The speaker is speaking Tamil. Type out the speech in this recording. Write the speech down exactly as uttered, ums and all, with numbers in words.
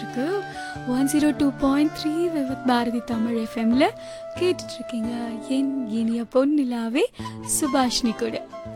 இருக்கு. One zero two point three விவத் பாரதி தமிழ் எஃப்எம்ல கேட்டுட்ருக்கீங்க. என் இனிய பொன்னிலாவே சுபாஷினி கூட.